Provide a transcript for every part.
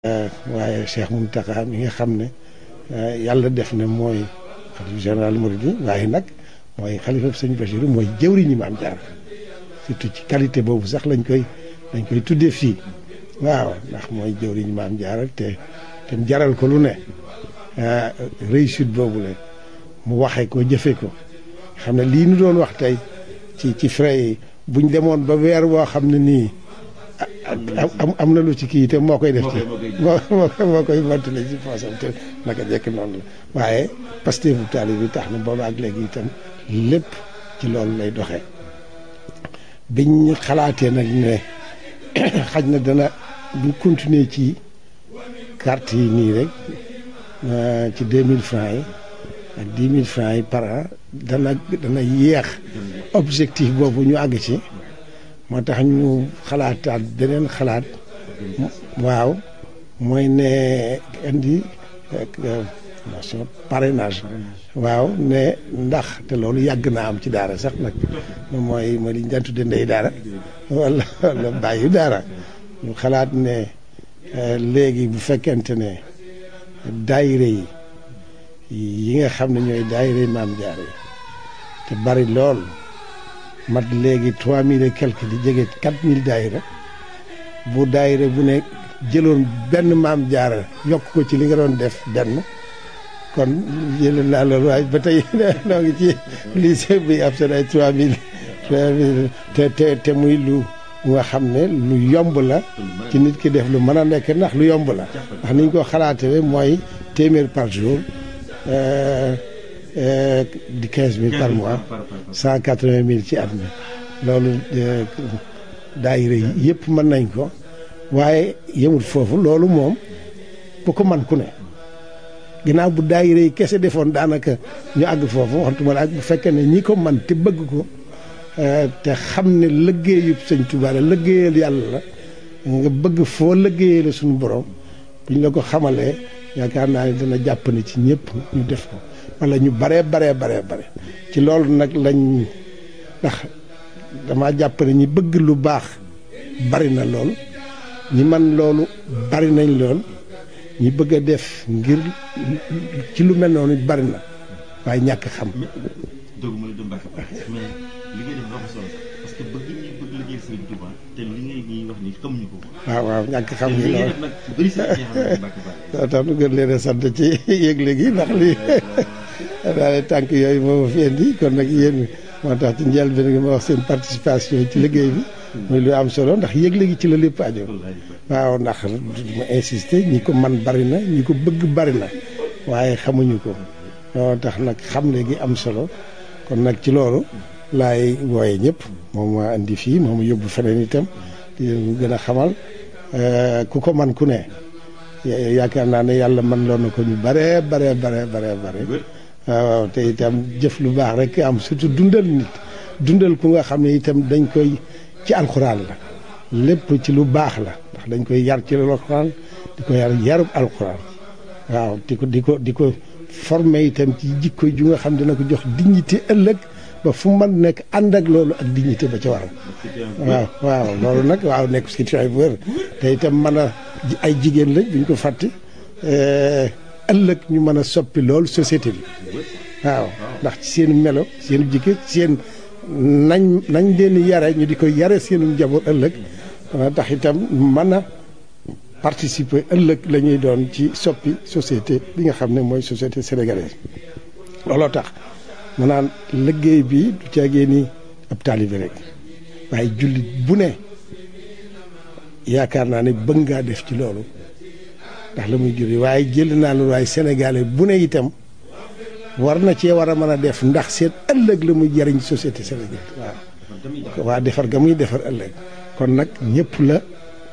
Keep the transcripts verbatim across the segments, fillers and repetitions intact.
waaye Cheikh Mountakha mi nga xam ne yàlla def na mooy xalifa général Mouride waaye nag mooy xalifa sëñ Bachir mooy jëwriñu Maam Jaara surtout ci qualité boobu sax lañ koy lañ koy tuddee fii waaw ndax mooy jëwriñu Maam Jaara te te jaral ko lu ne réussite boobu la mu waxee ko jëfee ko xam ne lii nu doon wax tey ci ci frais yi buñ demoon ba weer woo xam ne nii am am na lu ci kii te moo koy def ci moo moo koy montale ci poosam te naka jekk noonu la waaye Pastef bu taali bi tax na booba ak léegi itam lépp ci loolu lay doxee biñ xalaatee nag ne xaj na dana bu continuer ci carte yi nii rek ci deux mille francs yi ak dix mille francs yi par an dana dana yéex objectif boobu ñu àgg ci moo tax ñu xalaataat beneen xalaat waaw mooy ne indi nation parrainage waaw ne ndax te loolu yàgg naa am ci daara sax nag mooy mooy li ñu daan tudde ndey daara wala wala bàyyi daara ñu xalaat ne léegi bu fekkente ne daayire yi yi nga xam ne ñooy daayire Maam Jaara yi te bari lool mat léegi trois mille et quelque di jege quatre mille daayira bu daayira bu ne jëloon benn Maam Jaara yokk ko ci li nga doon def benn kon jëlee naa loolu waaye ba tey noo ngi ci lycée bi ab seen ay trois mille trois mille te te te muy lu nga xam ne lu yomb la ci nit ki def lu mën a nekk ndax lu yomb la ndax ni ñu ko xalaatee mooy téeméer par jour di quinze mille par mois cent quatre-vingt mille ci at mi loolu daayira yi yëpp mën nañ ko waaye yemul foofu loolu moom bu ko man ku ne ginnaaw bu daayira yi kese defoon daanaka ñu àgg foofu waxtuma la ak bu fekkee ne ñi ko man te bëgg ko te xam ne liggéeyub sëñ Tuubaa la liggéeyal yàlla la nga bëgg foo liggéeyee la suñu borom bu ñu la ko xamalee yaakaar naa ne dana jàpp ne ci ñëpp ñu def ko wala ñu baree baree baree bare ci loolu nag lañ ndax dama jàpp ne ñi bëgg lu baax bari na lool ñi man loolu bari nañ lool ñi bëgg a def ngir ci lu mel noonu bari na waaye ñàkk xam. dëgg ma la du Mbacke mais li ngay def dafa solo parce que bëgg ñi bëgg liggéey Sëriñ Touba te li ngay ñuy wax ni xamuñu ko. waaw waaw ñàkk xam gi loolu nag bëri sa ci xam Mbacke Ba. tax nu gën leen a sant ci yëgle gi ndax lii daal tànk yooyu moo fi indi kon nag yéen moo tax ci njëlbéen nga ma wax seen participation ci liggéey bi. muy lu am solo ndax yëgle gi ci la lépp aajo. waaw ndax ma insister ñi ko man bari na ñi ko bëgg bari na waaye xamuñu ko moo tax nag xam léegi am solo kon nag ci loolu laay wooye ñëpp moom maa indi fii moom yóbbu feneen itam di leen gën a xamal ku ko man ku ne yaakaar naa ne yàlla man loon na ko ñu bare bare bare bare bare waaw te itam jëf lu baax rek am surtout dundal nit dundal ku nga xam ne itam dañ koy ci alxuraan la lépp ci lu baax la ndax dañ koy yar ci alxuraan di ko yar yarub alxuraan waaw di ko di ko di ko formé itam ci jikko ju nga xam dina ko jox dignité ëllëg ba fu man nekk ànd ak loolu ak dignité ba ca waral waaw waaw loolu nag waaw nekk situation bu wér te itam mën a ay jigéen lañ buñ ko fàtte ëllëg ñu mën a soppi loolu société bi waaw ndax ci seen melo seen jikko seen nañ nañ leen yare ñu di ko yare seenu njaboot ëllëg tax itam mën a participer ëllëg la ñuy doon ci soppi société bi nga xam ne mooy société sénégalaise looloo tax mu naan liggéey bi du caagee ni ab taalibe rek waaye jullit bu ne yaakaar naa ne bëgg ngaa def ci loolu ndax la muy juri waaye jël naa loolu waaye sénégalais bu ne itam war na cee war a mën a def ndax seen ëllëg la muy jariñ société sénégalaise waaw waa defar ga muy defar ëllëg kon nag ñëpp la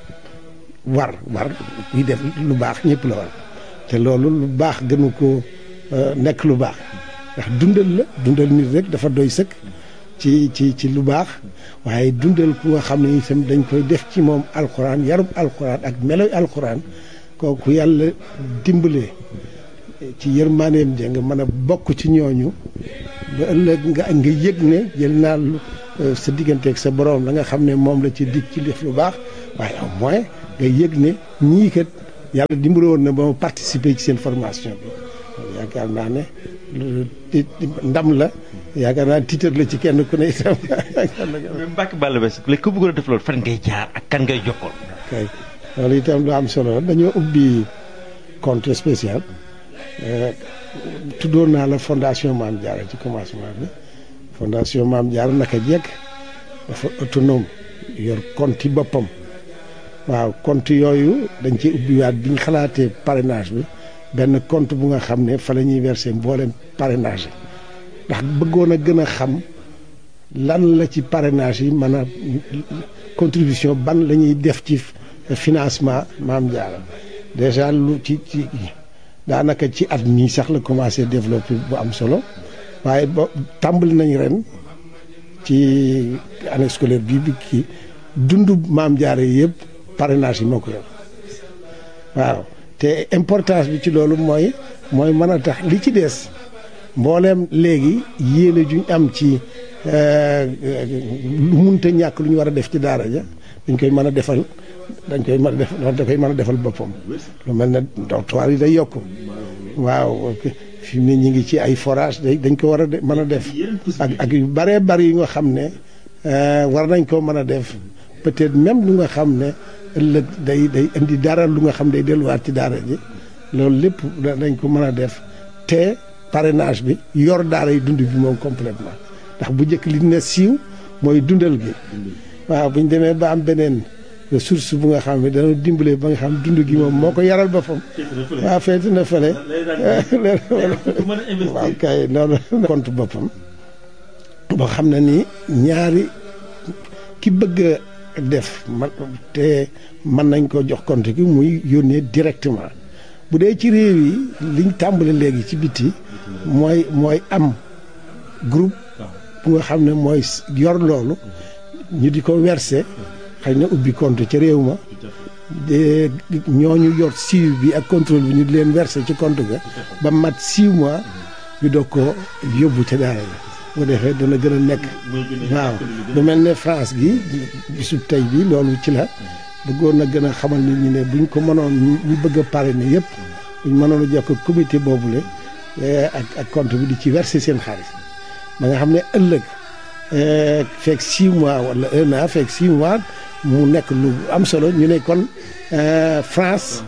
war war buy def lu baax ñëpp la war te loolu lu baax gënu ko nekk lu baax ndax dundal la dundal nit rek dafa doy sëkk ci ci ci lu baax waaye dundal ku nga xam ne itam dañ koy def ci moom alxuraan yarub alxuraan ak meloy alxuraan kooku yàlla dimbalee ci yërmaaneem ja nga mën a bokk ci ñooñu ba ëllëg nga nga yëg ne jël naa sa digganteeg sa borom la nga xam ne moom la ci dig ci def lu baax waaye au moins nga yëg ne ñii kat yàlla dimbali woon na ba ma participer ci seen formation bi yaakaar naa ne ndam la yaakaar naa titre la ci kenn ku ne itam. même Mbacke Balla Basse léegi ku bëggoon a def loolu fan ngay jaar ak kan ngay jokkoon. kay loolu itam lu am solo dañoo ubbi compte spécial tuddoon naa la fondation Mame Diarra ci commencement bi fondation Mame Diarra naka jekk dafa autonome yor compte yi boppam waaw compte yooyu dañ ci ubbiwaat bi ñu xalaatee parrainage bi benn compte bu nga xam ne fa la ñuy verser mboolem parrainage yi ndax bëggoon a gën a xam lan la ci parrainage yi mën a contribution ban la ñuy def ci financement Mame Diarra déjà lu ci ci daanaka ci at mii sax la commencé développer bu am solo waaye ba tàmbali nañ ren ci année scolaire bii bi kii dundu Mame Diarra yëpp parrainage yi moo ko yor waaw te importance bi ci loolu mooy mooy mën a tax li ci des mbooleem léegi yéene juñ am ci lu munta ñàkk lu ñu war a def ci daara ja dañ koy mën a defal dañ koy mën a def da koy mën a defal boppam lu mel ne dortoir yi day yokk waaw fi mu ne ñu ngi ci ay forage day dañ ko war a mën a def ak ak yu bëree bëri yi nga xam ne war nañ koo mën a def peut-être même lu nga xam ne ëllëg day day indi dara lu nga xam day delluwaat ci daara ji loolu lépp dañ ko mën a def te parrainage bi yor daara yi dund bi moom complètement ndax bu njëkk li ne siiw mooy dundal gi waaw bu ñu demee ba am beneen ressource bu nga xam ne dana dimbale ba nga xam dund gi moom moo ko yaral boppam waaw feeti na fële waaw kay noonu compte boppam boo xam ne ni ñaari ki bëgg a def man te mën nañ ko jox compte gi muy yónnee directement bu dee ci réew yi liñ tàmbale léegi ci biti mooy mooy am groupe bu nga xam ne mooy yor loolu ñu di ko verser xëy na ubbi compte ca réew ma de ñooñu yor suivi bi ak contrôle bi ñu di leen verser ci compte ga ba mat six mois ñu doog ko yóbbu ca daara la bu defee dana gën a nekk waaw lu mel ne France gi bisub tey bi loolu ci la bëggoon na gën a xamal nit ñi ne buñ ko mënoon ñu bëgg a parrainer yëpp buñ mënoon a jokk comité boobule ak ak compte bi di ci verser seen xaalis ba nga xam ne ëllëg fekk six mois wala un an fekk six mois mu nekk lu am solo ñu ne kon France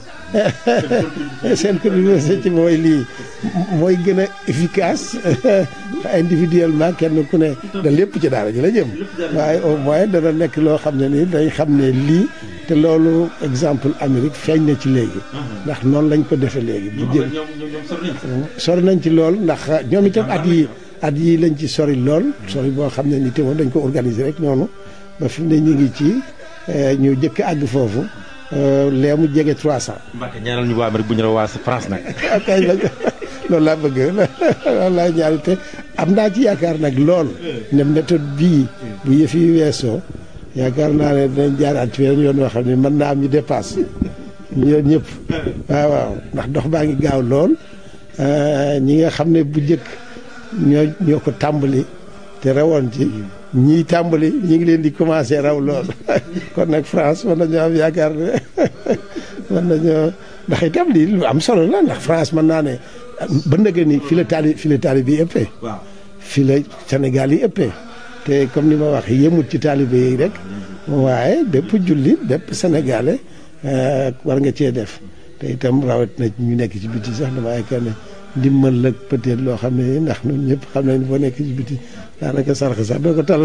seen contribution ci mooy lii mooy gën a efficace individuellement kenn ku ne da lépp ci daara ji la jëm waaye au moins dana nekk loo xam ne nii dañ xam ne lii te loolu exemple Amérique feeñ na ci léegi ndax noonu lañ ko defee léegi bu jëm sori nañ ci lool ndax ñoom itam at yi at yi lañ ci sori lool sori boo xam ne ni te moom dañ ko organiser rek noonu ba fi mu ne ñu ngi ci ñu jëkk àgg foofu lee mu jege trois cent. Mbacke ñaanal ñu waa Amérique bu ñu la waa France nag. kay loolu laa bëgg loolu laa ñaari te am naa ci yaakaar nag lool ne méthode bii bu yëf yi weesoo yaakaar naa ne dinañ jaaraat ci weneen yoon yoo xam ne mën naa am ñu dépasse ñoom ñëpp waaw waaw ndax dox baa ngi gaaw lool ñi nga xam ne bu njëkk ñoo ñoo ko tàmbali te rawoon ci ñii tàmbali ñi ngi leen di commencé raw lool kon nag France mën nañoo am yaakaar ne mën nañoo ndax itam lii lu am solo la ndax France mën naa ne ba ndëgë ni fi la taali fi la taali bi ëppee fi la Sénégal yi ëppee te comme ni ma wax yemut ci taalibe yi rek waaye bépp jullit bépp sénégalais war nga cee def te itam rawat na ñu nekk ci biti sax dama yaakaar ne ndimbal la peut-être loo xam ne ndax ñun ñëpp xam nañ boo nekk ci biti daanaka sarx sax doo ko tal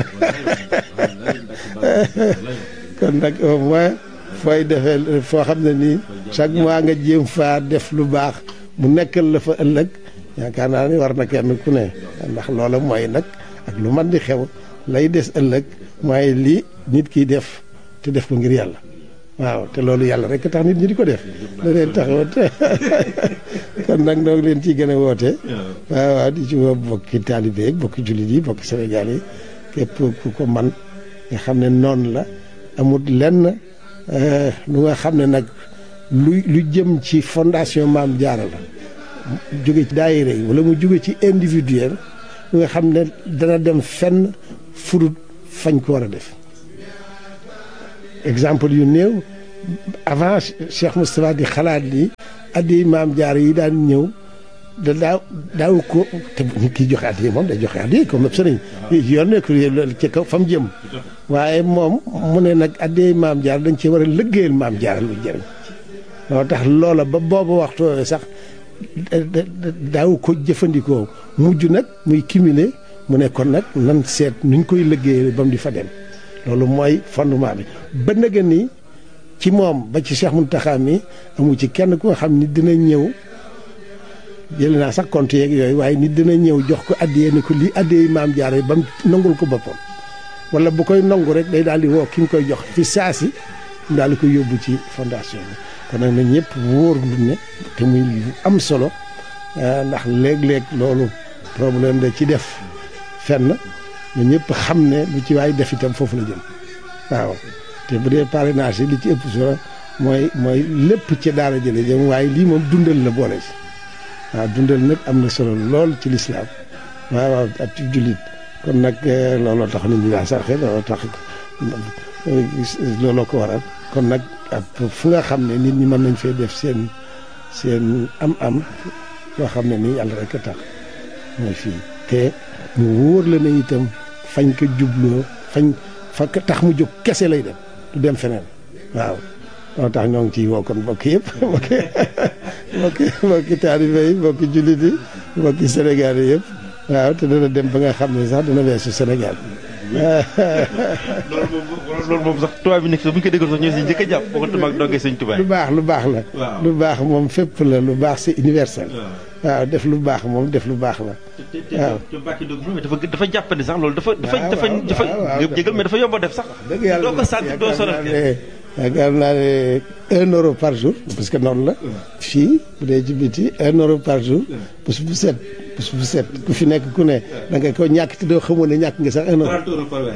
kon nag au moins fooy defee foo xam ne nii chaque mois nga jéem faa def lu baax mu nekkal la fa ëllëg yaakaar naa ni war na kenn ku ne ndax loola mooy nag ak lu man di xew lay des ëllëg mooy lii nit kiy def te def ko ngir yàlla waaw te loolu yàlla rek tax nit ñi di ko def la leen taxawat kon nag noo ngi leen ciy gën a woote waaw waaw di ci woo bokki taalibe yi bokki jullit yi bokki Sénégal yi képp ku ko man nga xam ne noonu la amul lenn lu nga xam ne nag lu lu jëm ci fondation Mame Diarra la jóge ci daayira yi wala mu jóge ci individuel lu nga xam ne dana dem fenn furut fañ ko war a def exemple yu néew avant Cheikh Moustapha di xalaat ni addi maam jaar yi daan ñëw da daaw daaw ko te nit ki joxe addi moom day joxe addi comme sëriñ yoon nekk ci kaw fa mu jëm waaye moom mu ne nag addi maam jaar dañ ci war a liggéeyal maam jaar lu jëriñ loo tax loola ba boobu waxtu sax daaw ko jëfandikoo mujj nag muy cumuler mu ne kon nag nan seet nuñ koy liggéeyal ba mu di fa dem loolu mooy fondement bi ba nga ni ci moom ba ci Cheikh Mountakha mi amu ci kenn ku nga xam ni dina ñëw jël naa sax compte yeeg yooyu waaye nit dina ñëw jox ko addiyee ni ko lii addiyee maam jaare ba mu nangul ko boppam wala bu koy nangu rek day daal di woo ki nga koy jox fi saasi mu daal di koy yóbbu ci fondation bi kon nag na ñëpp wóor lu ne te muy lu am solo ndax léeg-léeg loolu problème da ci def fenn na ñëpp xam ne lu ci waay def itam foofu la jëm waaw te bu dee parrainage yi li ci ëpp solo mooy mooy lépp ci daara jële jëm waaye lii moom dundal la boole si waaw dundal nag am na solo lool ci lislaam waaw waaw ak ci jullit kon nag looloo tax nit ñi daa sarxe looloo tax looloo ko waral kon nag ak fu nga xam ne nit ñi mën nañ fee def seen seen am-am yoo xam ne nii yàlla rek a tax mooy fii te mu wóor la ne itam fañ ko jubloo fañ fa tax mu jóg kese lay dem du dem feneen waaw loolu tax ñoo ngi ciy woo kon mbokk yëpp mbokki mbokki mbokki taalibe yi mbokki jullit yi mbokki Sénégal yi yëpp waaw te dana dem ba nga xam ne sax dana weesu Sénégal loolu moom loolu moom sax tubaab bi nekk bu ñu ko déggoon sax ñoo si njëkk a jàpp boo ko mag dongee sëñ tubaab lu baax lu baax la lu baax moom fépp la lu baax c'est universel waaw def lu baax moom def lu baax la waaw te Mbacke Ndiob dafa dafa jàppandi sax loolu dafa dafa dafa dafa jégal mais dafa yomb a def sax dëgg yàlla doo ko sant doo sonal yaakaar naa ne un euro par jour parce que noonu la fii bu dee ci biti un euro par jour bés bu set bés bu set ku fi nekk ku ne da nga ko ñàkk te doo xamoon ne ñàkk nga sax un euro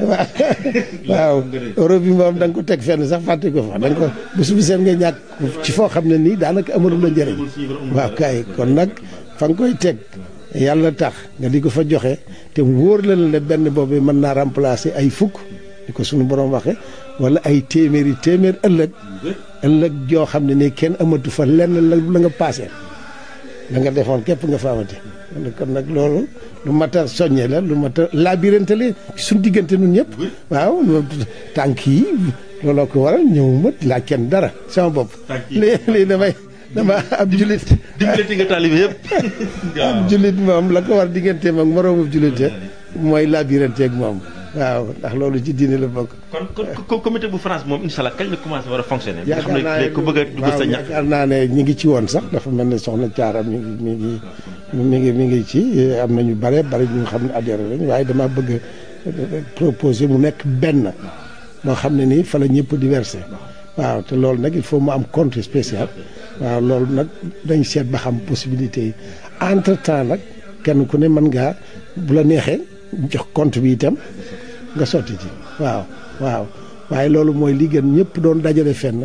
waaw euro bi moom da nga ko teg fenn sax fàtte ko fa da nga ko bés bu set nga ñàkk ci foo xam ne nii daanaka amatul la njëriñ waaw kay kon nag fa nga koy teg yàlla tax nga di ko fa joxe te wóor la ne benn boobu mën naa remplacer ay fukk di ko suñu borom waxe wala ay téeméeri téeméer ëllëg ëllëg joo xam ne nii kenn amatu fa lenn la la nga paase la nga defoon képp nga fa amati kon nag loolu lu mat a soññe la lu mat a labirante la suñu diggante nun ñëpp waaw tànk yi looloo ko waral ñëwuma laa kenn dara sama bopp lii lii damay dama ab jullit diggante nga taalibe yëpp ab jullit moom la ko war digganteem ak moroomu jullite mooy labirante ak moom waaw ndax loolu ci diine la bokk. kon kon comité bu France moom incha allah kañ la commencé war a fonctionner. yaakaar naa ne ku bëgg a dugg sa ñax yaakaar naa ne ñu ngi ci woon sax dafa mel ne soxna Thiara mi ngi mi ngi mi ngi mi ngi ci am na ñu bare bare ñu xam ne adhéré lañ waaye dama bëgg a proposer mu nekk benn moo xam ne nii fa la ñëpp di versé waaw te loolu nag il faut mu am compte spécial waaw loolu nag dañ seet ba xam possibilité yi entre temps nag kenn ku ne mën ngaa bu la neexee jox compte bi itam. nga sotti ci waaw waaw waaye loolu mooy li gën ñëpp doon dajale fenn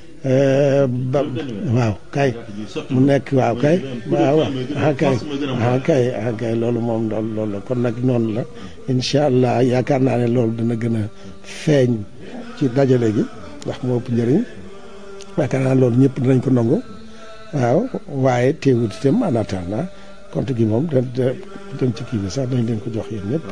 ba waaw kay mu nekk waaw kay waaw ah kay ah kay ah kay loolu moom loolu loolu la kon nag noonu la incha allah yaakaar naa ne loolu dana gën a feeñ ci dajale gi ndax moo ëpp njëriñ yaakaar naa loolu ñëpp dinañ ko nangu waaw waaye teewut itam en attendant compte gi moom da dem ci kii bi sax dañ leen ko jox yéen ñëpp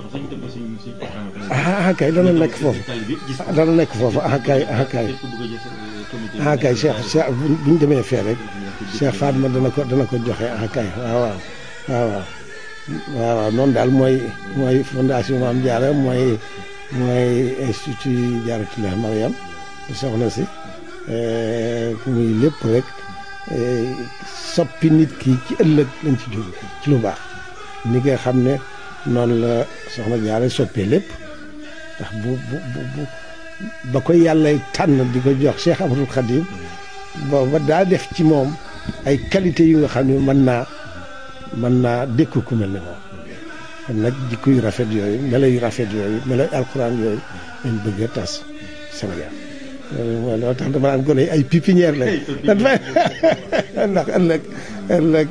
ah kay dana nekk foofu dana nekk foofu ah kay ah kay ah kay Cheikh Cheikh bu ñu demee fee rek Cheikh Fatma dana ko dana ko joxe ah kay waaw waaw waaw waaw waaw waaw noonu daal mooy mooy fondation Mame Diarra mooy mooy institut Diarratoulah Mariam di soxna si muy lépp rek soppi nit ki ci ëllëg lañ ci jóg ci lu baax ni nga xam ne noonu la soxna Diarra soppee lépp ndax bu bu bu ba koy yàlla tànn di ko jox Cheikh Ahmadoul Khadim booba daa def ci moom ay qualité yu nga xam ne mën naa mën naa dékku ku mel ne moom kon nag jikko yu rafet yooyu melo yu rafet yooyu melo yu alxuraan yooyu lañ bëgg a tas Sénégal mooy loolu tax dama naan gone ay pépinière lañ ndax ëllëg ëllëg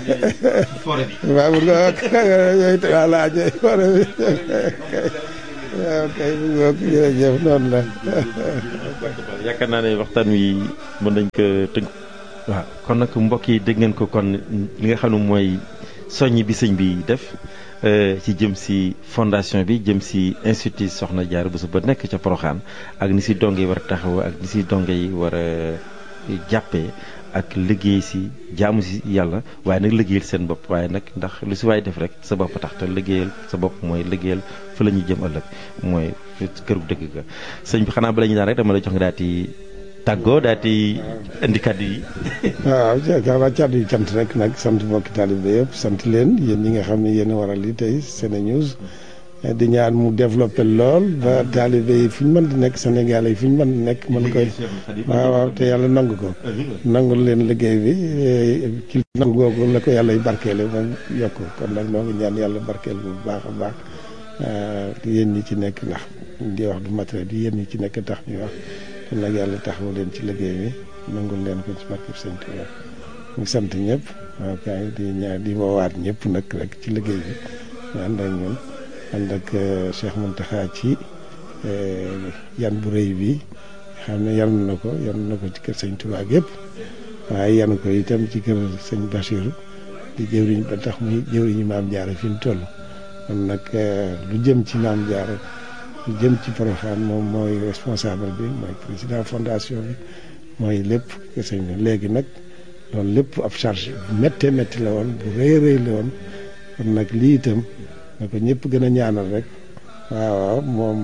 waaw bu nga yooyu voilà forêt bi waaw kay jërëjëf noonu la. yaakaar naa ne waxtaan wi mën nañ ko tënk. waaw kon nag mbokk yi dégg ngeen ko kon li nga xam ne mooy soññ bi sëñ bi def ci jëm si fondation bi jëm si institut Soxna Diarra Bousso ba nekk ca Porokhane ak ni si donge yi war a taxaw ak ni si donge yi war a jàppee ak liggéey si jaamu si yàlla waaye nag liggéeyal seen bopp waaye nag ndax lu si waay def rek sa bopp tax te liggéeyal sa bopp mooy liggéeyal fa la ñuy jëm ëllëg mooy këru dëgg ga sëñ bi xanaa bala ñu daan rek dama lay jox nga daal di tàggoo daal di indi kàddu yi. waaw xanaa kàddu yi cant rek nag sant mbokki taalibe yëpp sant leen yéen ñi nga xam ne yéen a waral li tey SeneNews di ñaan mu développé lool ba taalibe yi fu ñu mën di nekk Sénégal yi fu ñu mën di nekk mën koy waaw waaw te yàlla nangu ko nangul leen liggéey bi ci nangu googu la ko yàlla y barkeele moom yokk kon nag noo ngi ñaan yàlla barkeel bu baax a baax yéen ñi ci nekk ndax di wax du matériel bi yéen ñi ci nekk tax ñuy wax kon nag yàlla taxawu leen ci liggéey bi nangul leen ko ci barkeb Sëñ Tuubaa ñu sant ñëpp waaw kay di ñaan di woowaat ñëpp nag rek ci liggéey bi ñu ànd ak ñun ànd ak Cheikh Mountakha ci yan bu rëy bi xam ne yan na ko yan na ko ci kër Sëñ Tuubaa yëpp waaye yan ko itam ci kër Sëñ Bassirou di jëwriñ ba tax muy jëwriñu Maam Diarra fi mu toll kon nag lu jëm ci Maam Diarra lu jëm ci Porokhane moom mooy responsable bi mooy président fondation bi mooy lépp kër sëñ bi léegi nag loolu lépp ab charge bu méttee métti la woon bu rëy rëy la woon kon nag lii itam na ko ñëpp gën a ñaanal rek waaw waaw moom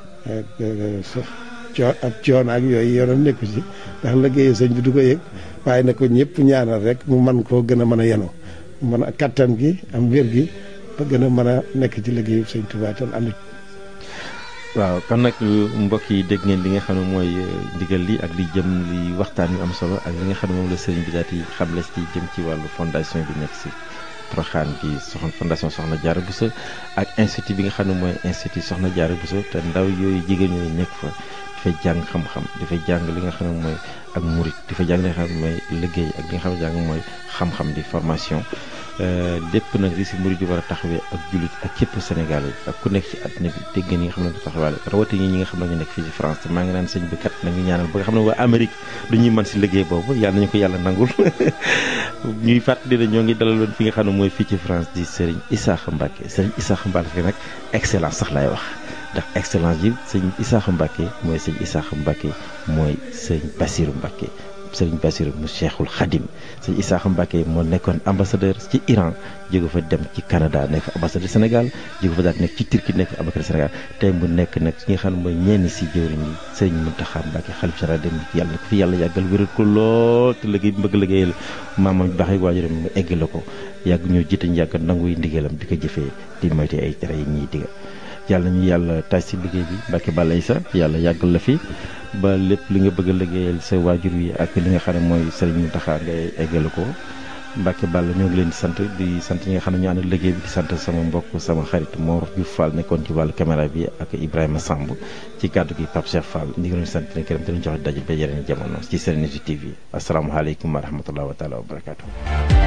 coo ab coono ak yooyu yoonam nekku ci ndax liggéeyu sëñ bi du ko yëg waaye na ko ñëpp ñaanal rek mu man koo gën a mën a yenu mën a kattan gi am wér gi ba gën a mën a nekk ci liggéeyu sëñ Tuubaa tam ànd. waaw kon nag mbokk yi dégg ngeen li nga xam ne mooy ndigal li ak li jëm li waxtaan yu am solo ak li nga xam ne moom la sëriñ bi daal di xamle ci jëm ci wàllu fondation bi nekk si Porokhane bi soxna fondation Soxna Diarra Bousso ak institut bi nga xam ne mooy institut Soxna Diarra Bousso te ndaw yooyu jigéen ñooyu nekk fa dafay jàng xam-xam dafay jàng li nga xam ne mooy ak murit dafay jàng li nga xam ne mooy liggéey ak li nga xam ne jàng mooy xam-xam di formation lépp nag li si murit yi war a taxawee ak jullit ak képp Sénégal yi ak ku nekk ci àddina bi dégg ngeen ñi nga xam ne du taxawaale rawatina ñi nga xam ne ñu nekk fii ci France te maa ngi naan sëñ bi kat nañu ñaanal ba nga xam ne waa Amérique du ñuy mën si liggéey boobu yàlla nañu ko yàlla nangul ñuy fàttali ne ñoo ngi dalaloon fi nga xam ne mooy fii ci France di Serigne Issakha Mbacké Serigne Issakha Mbacké nag excellence sax laay wax ndax excellence yi sëñ Issakha Mbacké mooy sëñ Issakha Mbacké mooy sëñ Bassirou Mbacké Sëriñ Bassirou mu Cheikhul Khadim sëñ Issakha Mbacké moo nekkoon ambassadeur ci Iran jóge fa dem ci Canada nekk fa ambassadeur Sénégal jóge fa daal nekk ci Turquie nekk fa ambassadeur Sénégal tey mu nekk nag ci nga xam ne mooy ñenn si jëwriñ yi Sëriñ Mountakha Mbacké xalif général dem yàlla na ko fi yàlla yàggal wéral ko lool te liggéey bi bëgg liggéeyal maamam baax yi waajuram mu eggale ko yàgg ñoo jiite ñu yàgg nanguy ndigalam di ko jëfee di moyte ay tere yi ñuy diga yàlla ñu yàlla taaj si liggéey bi Mbacké Balla Issa yàlla yàggal la fi ba lépp li nga bëgg a liggéeyal sa waajur wi ak li nga xam ne mooy Serigne Mountakha ngay eggale ko Mbacké Balla ñoo ngi leen di sant di sant ñi nga xam ne ñu ànd liggéey bi di sant sama mbokk sama xarit Mor Diouf Fall nekkoon ci wàllu caméra bi ak Ibrahima Samb ci kàddu gi Pape Cheikh Fall ñu ngi leen di sant leen gërëm te ñu joxe daje ba yeneen jamono ci SeneNews T V asalaamaaleykum wa rahmatulah wa taala wa barakaatu.